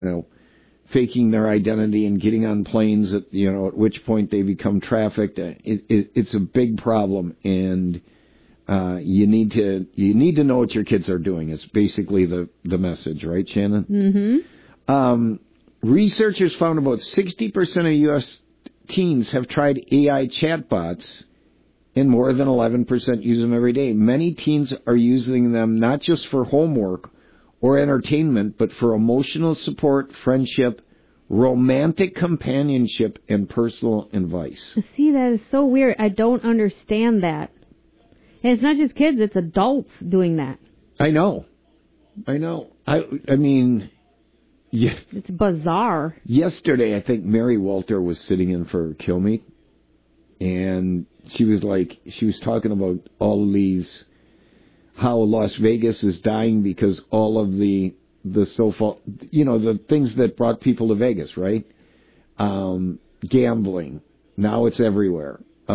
faking their identity and getting on planes at which point they become trafficked. It's a big problem, and you need to know what your kids are doing. It's basically the message, right, Shannon? Mm-hmm. Researchers found about 60% of U.S. teens have tried AI chatbots, and more than 11% use them every day. Many teens are using them not just for homework or entertainment, but for emotional support, friendship, romantic companionship, and personal advice. See, that is so weird. I don't understand that. And it's not just kids, it's adults doing that. I know. I mean, yeah. It's bizarre. Yesterday, I think Mary Walter was sitting in for Kilmeade, and she was talking about all of these, how Las Vegas is dying because all of the the things that brought people to Vegas, right? Gambling. Now it's everywhere.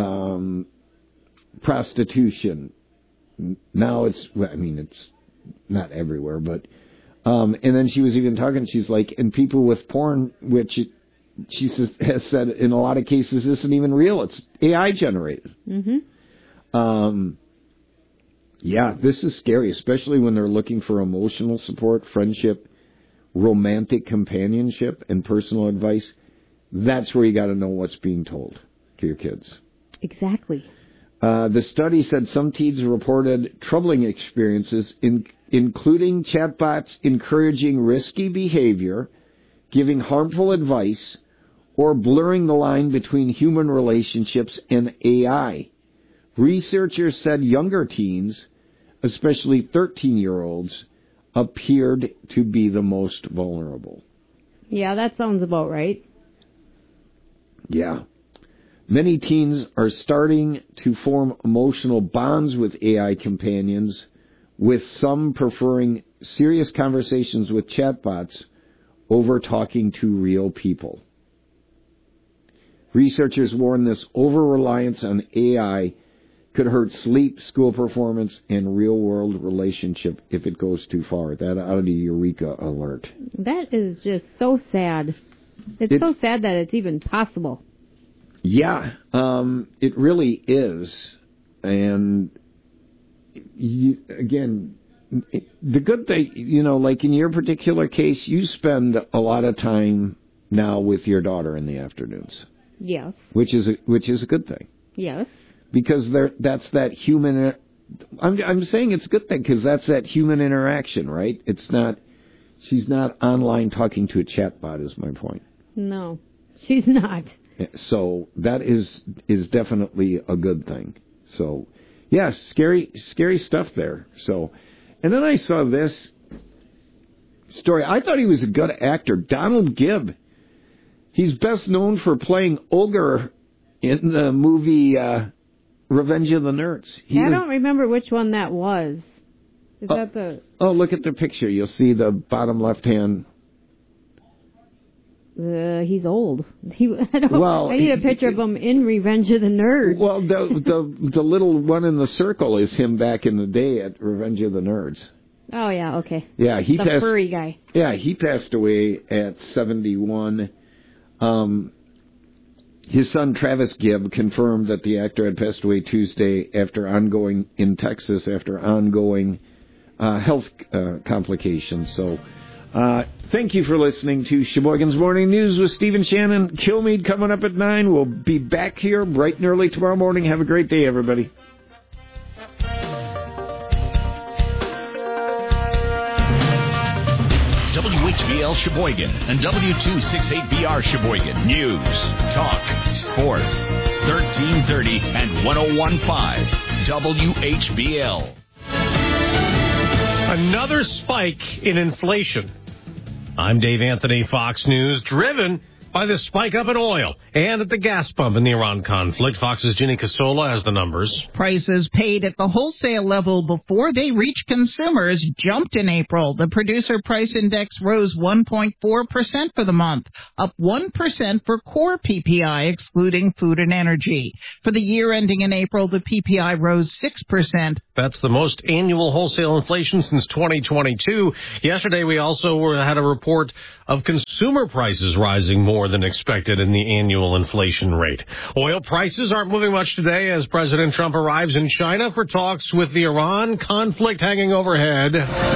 Prostitution. Now it's not everywhere, but, and then she was even talking, she's like, and people with porn, which she has said in a lot of cases isn't even real. It's AI generated. Mm-hmm. Yeah, this is scary, especially when they're looking for emotional support, friendship, romantic companionship, and personal advice. That's where you got to know what's being told to your kids. Exactly. The study said some teens reported troubling experiences, including chatbots encouraging risky behavior, giving harmful advice, or blurring the line between human relationships and AI. Researchers said younger teens, especially 13-year-olds, appeared to be the most vulnerable. Yeah, that sounds about right. Yeah. Many teens are starting to form emotional bonds with AI companions, with some preferring serious conversations with chatbots over talking to real people. Researchers warn this over-reliance on AI could hurt sleep, school performance, and real-world relationship if it goes too far. That out of the Eureka alert. That is just so sad. It's so sad that it's even possible. Yeah, it really is. And, again, the good thing, like in your particular case, you spend a lot of time now with your daughter in the afternoons. Yes. Which is a good thing. Yes. Because that's that human. I'm saying it's a good thing because that's that human interaction, right? It's not. She's not online talking to a chatbot. Is my point. No, she's not. So that is definitely a good thing. So, yeah, scary stuff there. So, and then I saw this story. I thought he was a good actor, Donald Gibb. He's best known for playing Ogre in the movie Revenge of the Nerds. I don't remember which one that was. Is that the... Oh, look at the picture. You'll see the bottom left-hand. He's old. I need a picture of him in Revenge of the Nerds. Well, the little one in the circle is him back in the day at Revenge of the Nerds. Oh, yeah, okay. Yeah, the furry guy. Yeah, he passed away at 71. His son, Travis Gibb, confirmed that the actor had passed away Tuesday in Texas after ongoing health complications. So, thank you for listening to Sheboygan's Morning News with Steve and Shannon. Kilmeade coming up at 9. We'll be back here bright and early tomorrow morning. Have a great day, everybody. WHBL Sheboygan and W268BR Sheboygan. News, talk, sports. 1330 and 101.5 WHBL. Another spike in inflation. I'm Dave Anthony, Fox News, driven by the spike up in oil and at the gas pump in the Iran conflict. Fox's Ginny Casola has the numbers. Prices paid at the wholesale level before they reach consumers jumped in April. The producer price index rose 1.4% for the month, up 1% for core PPI, excluding food and energy. For the year ending in April, the PPI rose 6%, That's the most annual wholesale inflation since 2022. Yesterday, we also had a report of consumer prices rising more than expected in the annual inflation rate. Oil prices aren't moving much today as President Trump arrives in China for talks with the Iran conflict hanging overhead.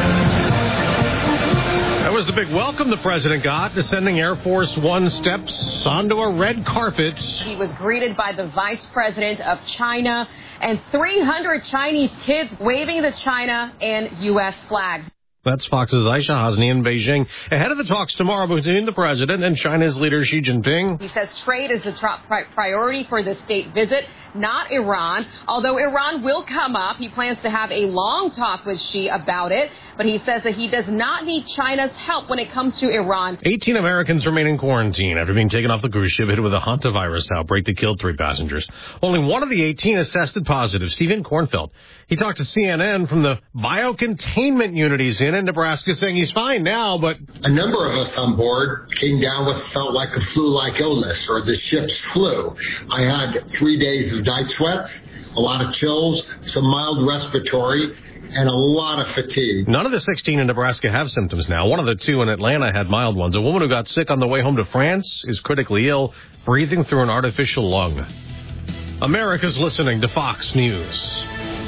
That was the big welcome the president got, descending Air Force One steps onto a red carpet. He was greeted by the vice president of China and 300 Chinese kids waving the China and U.S. flags. That's Fox's Aisha Hasni in Beijing ahead of the talks tomorrow between the president and China's leader Xi Jinping. He says trade is the top priority for the state visit, not Iran. Although Iran will come up, he plans to have a long talk with Xi about it. But he says that he does not need China's help when it comes to Iran. 18 Americans remain in quarantine after being taken off the cruise ship hit with a hantavirus outbreak that killed 3 passengers. Only one of the 18 has tested positive. Stephen Kornfeld. He talked to CNN from the biocontainment unit he's in Nebraska, saying he's fine now, but a number of us on board came down with felt like a flu-like illness or the ship's flu. I had 3 days of night sweats, a lot of chills, some mild respiratory, and a lot of fatigue. None of the 16 in Nebraska have symptoms now. One of the 2 in Atlanta had mild ones. A woman who got sick on the way home to France is critically ill, breathing through an artificial lung. America's listening to Fox News.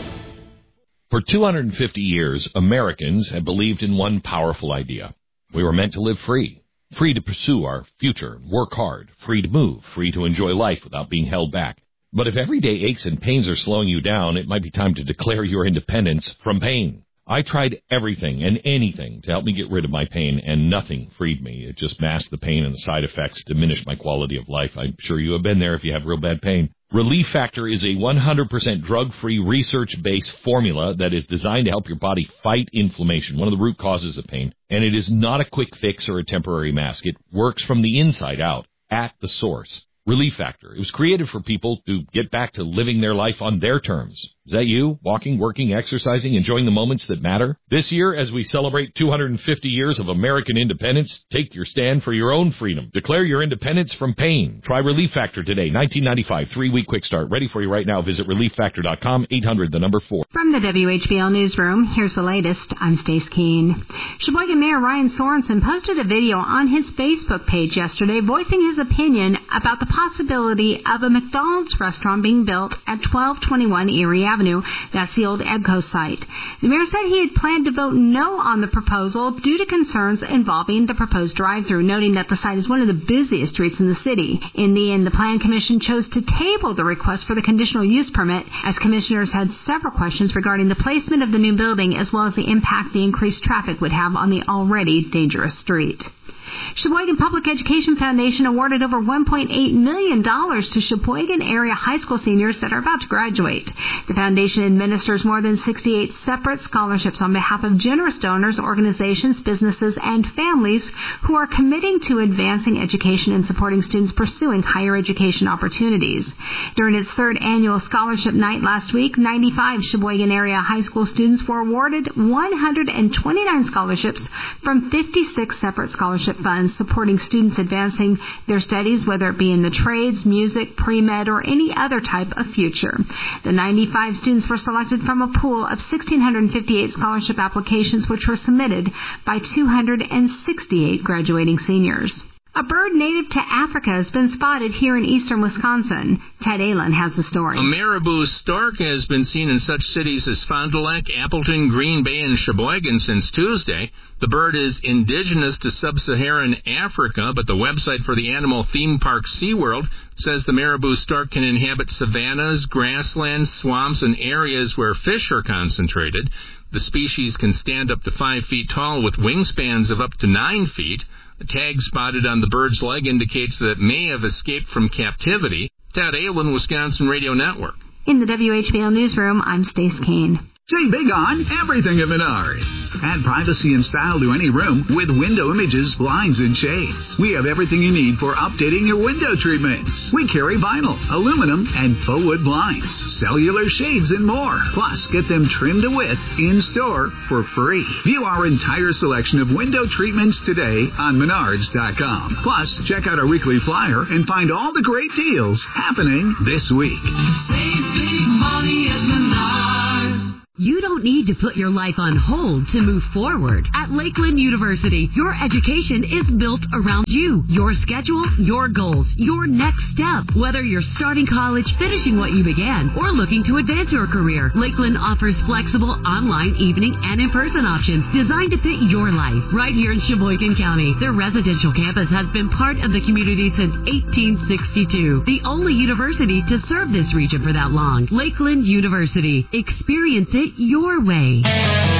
For 250 years, Americans have believed in one powerful idea. We were meant to live free. Free to pursue our future, work hard, free to move, free to enjoy life without being held back. But if everyday aches and pains are slowing you down, it might be time to declare your independence from pain. I tried everything and anything to help me get rid of my pain, and nothing freed me. It just masked the pain, and the side effects diminished my quality of life. I'm sure you have been there if you have real bad pain. Relief Factor is a 100% drug-free, research-based formula that is designed to help your body fight inflammation, one of the root causes of pain. And it is not a quick fix or a temporary mask. It works from the inside out, at the source. Relief Factor. It was created for people to get back to living their life on their terms. Is that you? Walking, working, exercising, enjoying the moments that matter? This year, as we celebrate 250 years of American independence, take your stand for your own freedom. Declare your independence from pain. Try Relief Factor today. $19.95, 3-week quick start. Ready for you right now. Visit ReliefFactor.com, 800-4. From the WHBL Newsroom, here's the latest. I'm Stace Keene. Sheboygan Mayor Ryan Sorensen posted a video on his Facebook page yesterday voicing his opinion about the possibility of a McDonald's restaurant being built at 1221 Erie Avenue. That's the old EBCO site. The mayor said he had planned to vote no on the proposal due to concerns involving the proposed drive-thru, noting that the site is one of the busiest streets in the city. In the end, the Plan Commission chose to table the request for the conditional use permit as commissioners had several questions regarding the placement of the new building as well as the impact the increased traffic would have on the already dangerous street. Sheboygan Public Education Foundation awarded over $1.8 million to Sheboygan area high school seniors that are about to graduate. The foundation administers more than 68 separate scholarships on behalf of generous donors, organizations, businesses, and families who are committing to advancing education and supporting students pursuing higher education opportunities. During its 3rd annual scholarship night last week, 95 Sheboygan area high school students were awarded 129 scholarships from 56 separate scholarship funds supporting students advancing their studies, whether it be in the trades, music, pre-med, or any other type of future. The 95 students were selected from a pool of 1,658 scholarship applications, which were submitted by 268 graduating seniors. A bird native to Africa has been spotted here in eastern Wisconsin. Ted Allen has the story. A marabou stork has been seen in such cities as Fond du Lac, Appleton, Green Bay, and Sheboygan since Tuesday. The bird is indigenous to sub-Saharan Africa, but the website for the animal theme park SeaWorld says the marabou stork can inhabit savannas, grasslands, swamps, and areas where fish are concentrated. The species can stand up to 5 feet tall with wingspans of up to 9 feet. The tag spotted on the bird's leg indicates that it may have escaped from captivity. Ted Allen, Wisconsin Radio Network. In the WHBL Newsroom, I'm Stace Keene. Save big on everything at Menards. Add privacy and style to any room with window images, blinds, and shades. We have everything you need for updating your window treatments. We carry vinyl, aluminum, and faux wood blinds, cellular shades, and more. Plus, get them trimmed to width in-store for free. View our entire selection of window treatments today on Menards.com. Plus, check out our weekly flyer and find all the great deals happening this week. Save big money at Menards. You don't need to put your life on hold to move forward. At Lakeland University, your education is built around you, your schedule, your goals, your next step. Whether you're starting college, finishing what you began, or looking to advance your career, Lakeland offers flexible online, evening, and in-person options designed to fit your life. Right here in Sheboygan County, their residential campus has been part of the community since 1862. The only university to serve this region for that long. Lakeland University. Experience it your way.